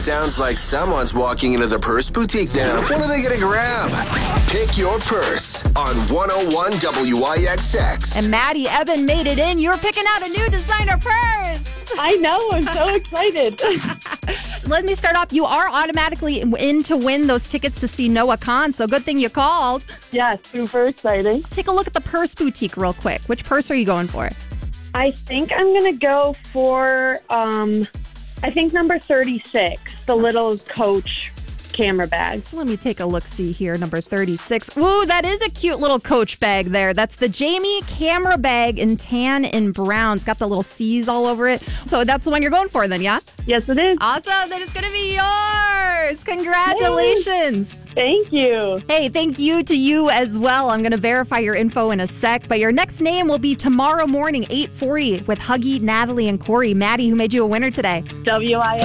Sounds like someone's walking into the Purse Boutique now. What are they going to grab? Pick your purse on 101 WIXX. And Maddie Eben made it in. You're picking out a new designer purse. I know. I'm so excited. Let me start off. You are automatically in to win those tickets to see Noah Kahn, so good thing you called. Yeah, super exciting. Take a look at the Purse Boutique real quick. Which purse are you going for? I think I'm going to go for, I think number 36, the little Coach camera bag. Let me take a look-see here, number 36. Ooh, that is a cute little Coach bag there. That's the Jamie camera bag in tan and brown. It's got the little C's all over it. So that's the one you're going for then, yeah? Yes, it is. Awesome. Then it's going to be yours. Congratulations. Yay. Thank you. Hey, thank you to you as well. I'm going to verify your info in a sec, but your next name will be tomorrow morning, 8:40 with Huggy, Natalie, and Corey. Maddie, who made you a winner today? WIXX.